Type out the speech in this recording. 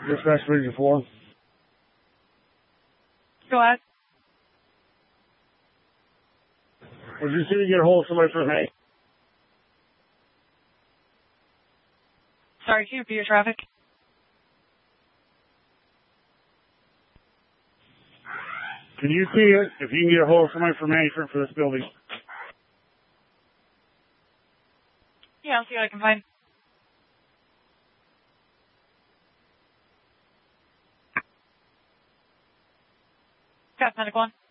Dispatch Region 4. Go ahead. Would you see me get a hold of somebody for me? Sorry, can you repeat your traffic? Can you see it if you can get a hold of somebody for management for this building? Yeah, I'll see what I can find. Got Medic 1.